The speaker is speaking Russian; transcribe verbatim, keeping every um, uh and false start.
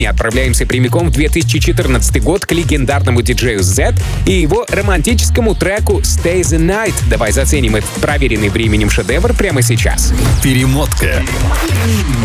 И отправляемся прямиком в две тысячи четырнадцатый год к легендарному диджею Z и его романтическому треку «Stay the Night». Давай заценим этот проверенный временем шедевр прямо сейчас. Перемотка.